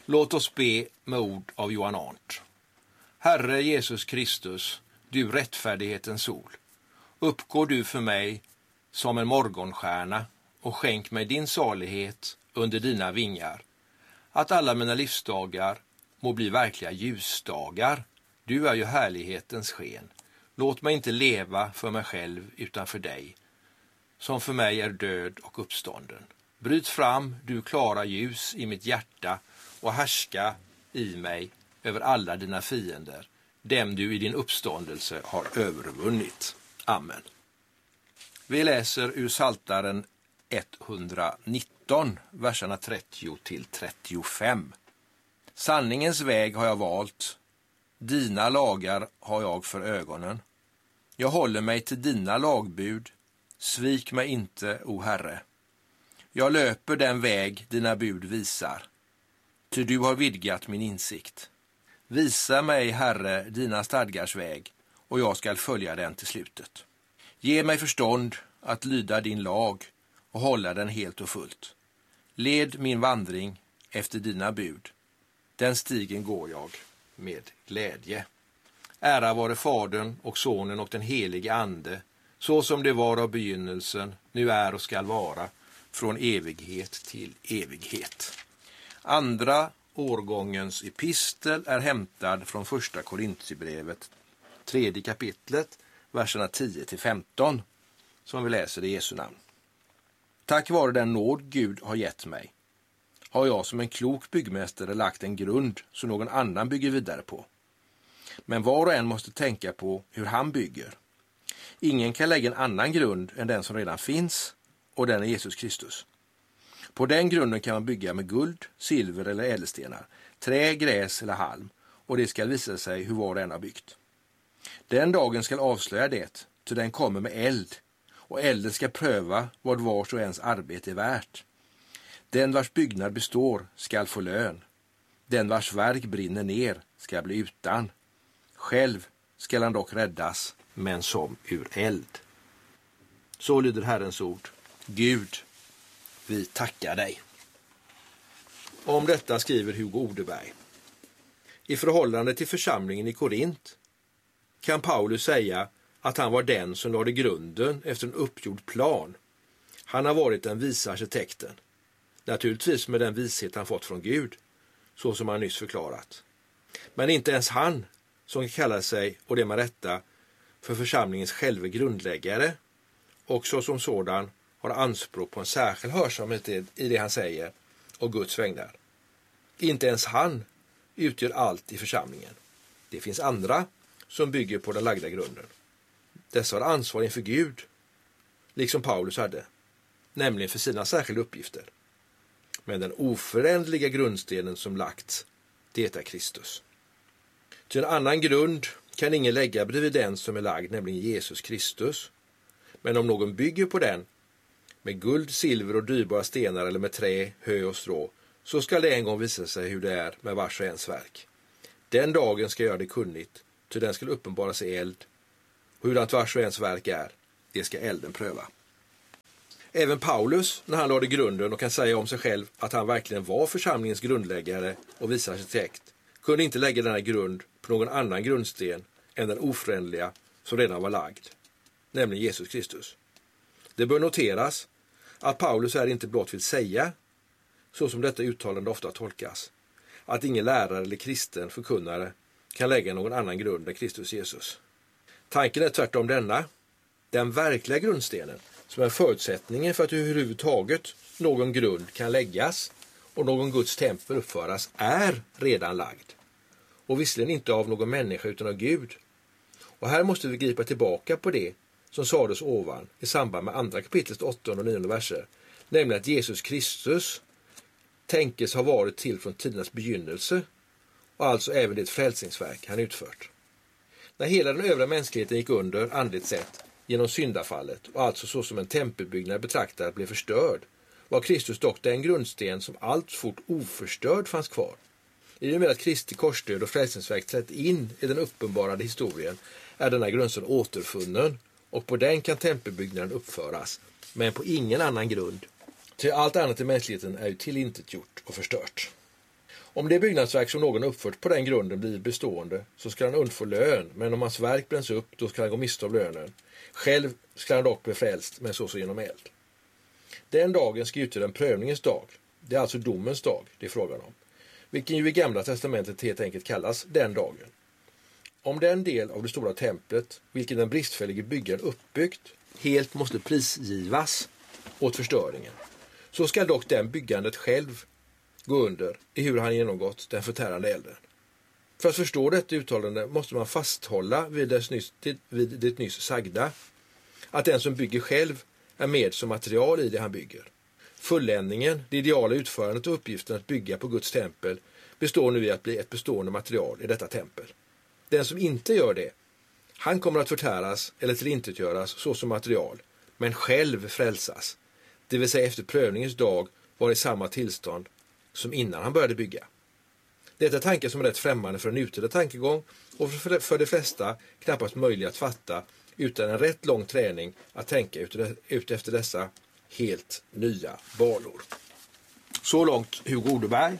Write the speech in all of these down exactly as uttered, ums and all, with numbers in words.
Låt oss be med ord av Johan Arndt. Herre Jesus Kristus, du rättfärdighetens sol, uppgår du för mig som en morgonstjärna och skänk mig din salighet under dina vingar. Att alla mina livsdagar må bli verkliga ljusdagar. Du är ju härlighetens sken. Låt mig inte leva för mig själv utan för dig, som för mig är död och uppstånden. Bryt fram, du klara ljus, i mitt hjärta och härska i mig över alla dina fiender, dem du i din uppståndelse har övervunnit. Amen. Vi läser ur Psaltaren etthundranitton, verserna trettio till trettiofem. Sanningens väg har jag valt, dina lagar har jag för ögonen. Jag håller mig till dina lagbud, svik mig inte, o Herre. Jag löper den väg dina bud visar, ty du har vidgat min insikt. Visa mig, Herre, dina stadgars väg, och jag skall följa den till slutet. Ge mig förstånd att lyda din lag och hålla den helt och fullt. Led min vandring efter dina bud. Den stigen går jag med glädje. Ära vare Fadern och Sonen och den helige Ande, så som det var av begynnelsen, nu är och skall vara, från evighet till evighet. Andra årgångens epistel är hämtad från första Korintierbrevet, tredje kapitlet, verserna tio till femton, som vi läser i Jesu namn. Tack vare den nåd Gud har gett mig, har jag som en klok byggmästare lagt en grund så någon annan bygger vidare på. Men var och en måste tänka på hur han bygger. Ingen kan lägga en annan grund än den som redan finns, och den är Jesus Kristus. På den grunden kan man bygga med guld, silver eller ädelstenar, trä, gräs eller halm, och det ska visa sig hur var och en har byggt. Den dagen ska avslöja det, till den kommer med eld, och elden ska pröva vad vars och ens arbete är värt. Den vars byggnad består skall få lön, den vars verk brinner ner ska bli utan. Själv skall han dock räddas, men som ur eld. Så lyder Herrens ord. Gud, vi tackar dig. Om detta skriver Hugo Odeberg. I förhållande till församlingen i Korint kan Paulus säga att han var den som lade grunden efter en uppgjord plan. Han har varit den visa arkitekten. Naturligtvis med den vishet han fått från Gud, så som han nyss förklarat. Men inte ens han, som kallar sig, och det med rätta, för församlingens själva grundläggare, och så som sådan har anspråk på en särskild hörsamhet i det han säger och Guds vägnar. Inte ens han utgör allt i församlingen. Det finns andra som bygger på den lagda grunden. Dessa har ansvar inför Gud, liksom Paulus hade, nämligen för sina särskilda uppgifter. Men den oförändliga grundstenen som lagts, det är Kristus. Till en annan grund kan ingen lägga bredvid den som är lagd, nämligen Jesus Kristus. Men om någon bygger på den med guld, silver och dyrbara stenar eller med trä, hö och strå, så ska det en gång visa sig hur det är med vars och ens verk. Den dagen ska göra det kunnigt, till den ska uppenbara sig eld, och hurdant vars och ens verk är, det ska elden pröva. Även Paulus, när han lade grunden och kan säga om sig själv att han verkligen var församlingens grundläggare och vice arkitekt, kunde inte lägga denna grund på någon annan grundsten än den oförändliga som redan var lagd, nämligen Jesus Kristus. Det bör noteras att Paulus här inte blott vill säga, så som detta uttalande ofta tolkas, att ingen lärare eller kristen förkunnare kan lägga någon annan grund än Kristus Jesus. Tanken är tvärtom denna: den verkliga grundstenen, som är förutsättningen för att överhuvudtaget någon grund kan läggas och någon Guds tempel uppföras, är redan lagd. Och visserligen inte av någon människa utan av Gud. Och här måste vi gripa tillbaka på det som sades ovan i samband med andra kapitlet åttonde och nionde verser, nämligen att Jesus Kristus tänkes ha varit till från tidernas begynnelse, och alltså även det frälsningsverk han utfört. När hela den övriga mänskligheten gick under andligt sett genom syndafallet, och alltså så som en tempelbyggnad betraktad blev förstörd, var Kristus dock den grundsten som alltfort oförstörd fanns kvar. I och med att Kristi korsdöd och frälsningsverk trätt in i den uppenbarade historien är denna grundsten återfunnen, och på den kan tempelbyggnaden uppföras, men på ingen annan grund. Till allt annat i mänskligheten är ju tillintetgjort och förstört. Om det byggnadsverk som någon uppfört på den grunden blir bestående så ska han undfå lön, men om hans verk bränns upp då ska han gå miste om lönen. Själv ska han dock bli frälst, men så så genom eld. Den dagen ska utgöra en prövningens dag. Det är alltså domens dag det är frågan om. Vilken ju i Gamla testamentet helt enkelt kallas den dagen. Om den del av det stora templet, vilken den bristfällige byggaren uppbyggt, helt måste prisgivas åt förstöringen, så ska dock den byggandet själv gå under i hur han genomgått den förtärande elden. För att förstå detta uttalande måste man fasthålla vid det nyss, vid det nyss sagda, att den som bygger själv är med som material i det han bygger. Fulländningen, det ideala utförandet och uppgiften att bygga på Guds tempel består nu i att bli ett bestående material i detta tempel. Den som inte gör det, han kommer att förtäras eller tillintetgöras så som material, men själv frälsas, det vill säga efter prövningens dag var i samma tillstånd som innan han började bygga. Detta är tankar som är rätt främmande för en nutida tankegång och för de flesta knappast möjliga att fatta utan en rätt lång träning att tänka ut efter dessa helt nya banor. Så långt Hugo Odeberg.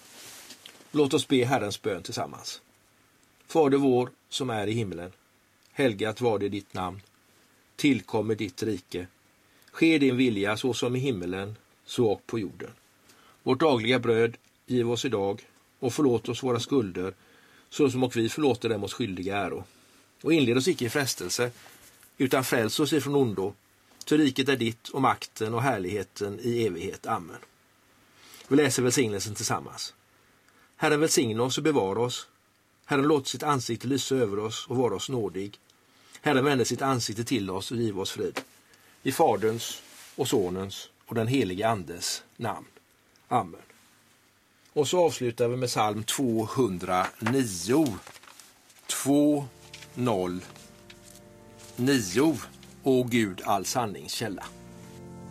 Låt oss be Herrens bön tillsammans. Fader vår som är i himlen, helgat var det ditt namn, tillkommer ditt rike. Ske din vilja så som i himmelen, så och på jorden. Vårt dagliga bröd giv oss idag och förlåt oss våra skulder, så som och vi förlåter dem oss skyldiga äro. Och inled oss icke i frestelse, utan fräls oss ifrån ondo. Till riket är ditt och makten och härligheten i evighet. Amen. Vi läser välsignelsen tillsammans. Herren välsigna oss och bevara oss. Herren låter sitt ansikte lysa över oss och vara oss nådig. Herren vänder sitt ansikte till oss och giv oss frid. I Faderns och Sonens och den helige Andes namn. Amen. Och så avslutar vi med psalm tvåhundranio. två noll nio. O Gud, all sannings källa.